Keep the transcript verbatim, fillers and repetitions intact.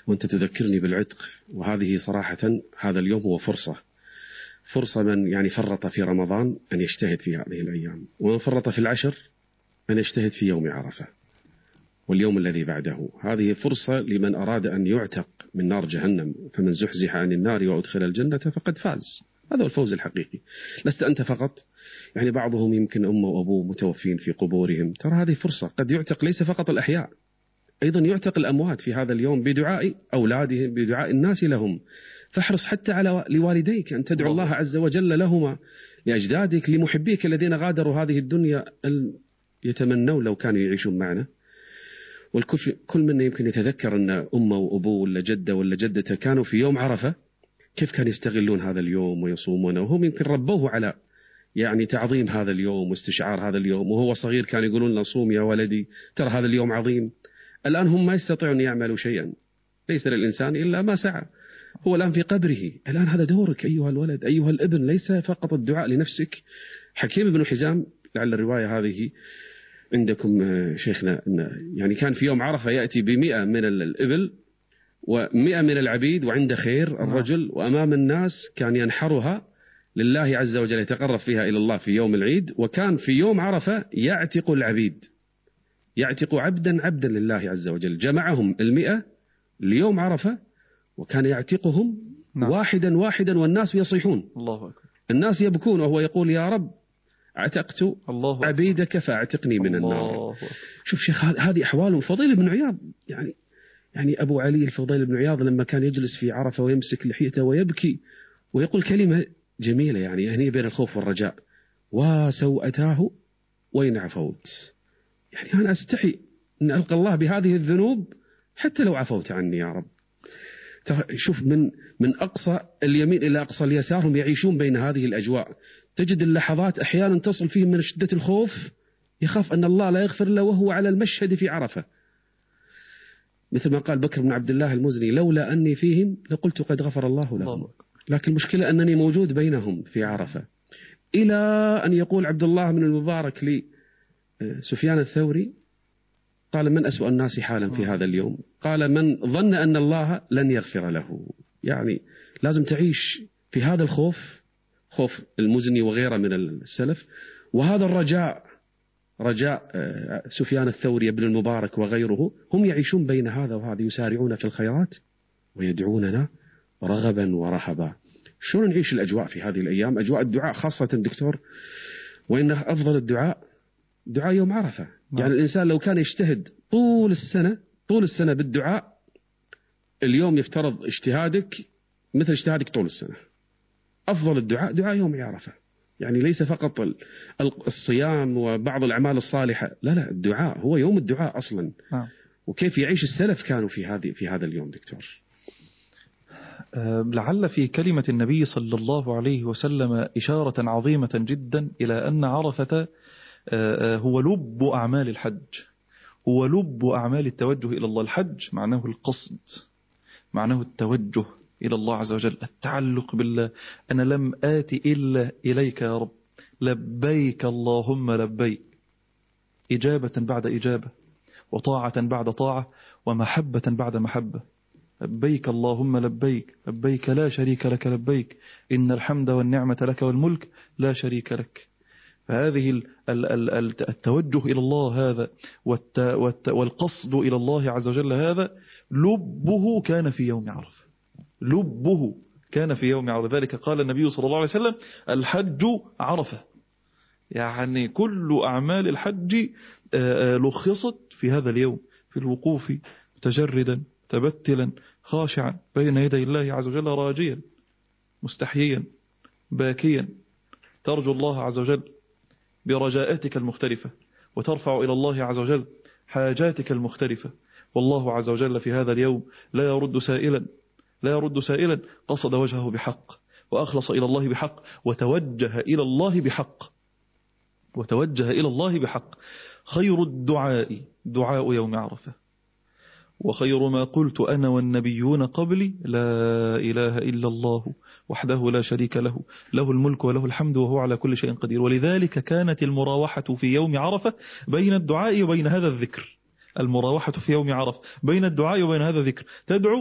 وأنت تذكرني بالعتق، وهذه صراحة هذا اليوم هو فرصة فرصة من يعني فرط في رمضان أن يجتهد في هذه الأيام، ومن فرط في العشر أن يجتهد في يوم عرفة واليوم الذي بعده. هذه فرصة لمن أراد أن يعتق من نار جهنم، فمن زحزح عن النار وأدخل الجنة فقد فاز. هذا هو الفوز الحقيقي. لست أنت فقط، يعني بعضهم يمكن أمه وأبوه متوفين في قبورهم، ترى هذه فرصة. قد يعتق ليس فقط الأحياء، أيضا يعتق الأموات في هذا اليوم بدعاء أولادهم، بدعاء الناس لهم. فاحرص حتى على لوالديك أن تدعو الله عز وجل لهما، لأجدادك، لمحبيك الذين غادروا هذه الدنيا يتمنوا لو كانوا يعيشون معنا. والكل منا يمكن يتذكر أن أمه وأبوه ولا جده ولا جدته كانوا في يوم عرفة كيف كانوا يستغلون هذا اليوم ويصومونه، وهم يمكن ربوه على يعني تعظيم هذا اليوم واستشعار هذا اليوم. وهو صغير كان يقولون له صوم يا ولدي، ترى هذا اليوم عظيم. الآن هم ما يستطيعون يعملوا شيئا، ليس للإنسان إلا ما سعى. هو الآن في قبره، الآن هذا دورك أيها الولد أيها الابن، ليس فقط الدعاء لنفسك. حكيم بن حزام، لعل الرواية هذه عندكم شيخنا، يعني كان في يوم عرفة يأتي بمئة من الإبل ومئة من العبيد وعنده خير الرجل، وأمام الناس كان ينحرها لله عز وجل، يتقرب فيها إلى الله في يوم العيد. وكان في يوم عرفة يعتق العبيد، يعتق عبدا عبدا لله عز وجل. جمعهم المئة ليوم عرفة وكان يعتقهم نعم. واحدا واحدا، والناس يصيحون، الله أكبر. الناس يبكون وهو يقول يا رب اعتقت الله عبيدك فاعتقني من النار. شوف شيخ، هذه أحوال الفضيل بن عياض. يعني يعني أبو علي الفضيل بن عياض لما كان يجلس في عرفة ويمسك لحيته ويبكي ويقول كلمة جميلة، يعني هني بين الخوف والرجاء: وسوءتاه وإن عفوت. يعني أنا أستحي أن ألقى الله بهذه الذنوب حتى لو عفوت عني يا رب. شوف، من من أقصى اليمين إلى أقصى اليسار هم يعيشون بين هذه الأجواء. تجد اللحظات أحيانا تصل فيهم من شدة الخوف، يخاف أن الله لا يغفر له وهو على المشهد في عرفة، مثل ما قال بكر بن عبد الله المزني: لولا أني فيهم لقلت قد غفر الله لهم. لكن المشكلة أنني موجود بينهم في عرفة. إلى أن يقول عبد الله بن المبارك لسفيان الثوري: قال من أسوأ الناس حالا في هذا اليوم؟ قال من ظن أن الله لن يغفر له. يعني لازم تعيش في هذا الخوف، خوف المزني وغيره من السلف، وهذا الرجاء، رجاء سفيان الثوري ابن المبارك وغيره. هم يعيشون بين هذا وهذا، يسارعون في الخيرات ويدعوننا رغبا ورهبا. شلون نعيش الأجواء في هذه الأيام؟ أجواء الدعاء خاصة دكتور، وإن أفضل الدعاء دعاء يوم عرفة. يعني الإنسان لو كان يجتهد طول السنة طول السنة بالدعاء، اليوم يفترض اجتهادك مثل اجتهادك طول السنة. أفضل الدعاء دعاء يوم عرفة، يعني ليس فقط الصيام وبعض الأعمال الصالحة، لا لا، الدعاء هو يوم الدعاء أصلا. آه. وكيف يعيش السلف كانوا في هذه في هذا اليوم دكتور؟ أه لعل في كلمة النبي صلى الله عليه وسلم إشارة عظيمة جدا إلى أن عرفة أه هو لب أعمال الحج، هو لب أعمال التوجه إلى الله. الحج معناه القصد، معناه التوجه إلى الله عز وجل، التعلق بالله. أنا لم آتي إلا إليك يا رب، لبيك اللهم لبيك، إجابة بعد إجابة، وطاعة بعد طاعة، ومحبة بعد محبة. لبيك اللهم لبيك، لبيك لا شريك لك لبيك، إن الحمد والنعمة لك والملك لا شريك لك. فهذه التوجه إلى الله هذا والقصد إلى الله عز وجل هذا لبه كان في يوم عرفة، لبه كان في يوم عرفة. ذلك قال النبي صلى الله عليه وسلم: الحج عرفة. يعني كل أعمال الحج لخصت في هذا اليوم، في الوقوف متجردا تبتلا خاشعا بين يدي الله عز وجل، راجيا مستحييا باكيا، ترجو الله عز وجل برجاءاتك المختلفة، وترفع إلى الله عز وجل حاجاتك المختلفة. والله عز وجل في هذا اليوم لا يرد سائلا، لا يرد سائلا قصد وجهه بحق، وأخلص إلى الله بحق، وتوجه إلى الله بحق، وتوجه إلى الله بحق. خير الدعاء دعاء يوم عرفة، وخير ما قلت أنا والنبيون قبلي: لا إله إلا الله وحده لا شريك له، له الملك وله الحمد وهو على كل شيء قدير. ولذلك كانت المراوحة في يوم عرفة بين الدعاء وبين هذا الذكر، المراوحة في يوم عرفة بين الدعاء وبين هذا الذكر. تدعو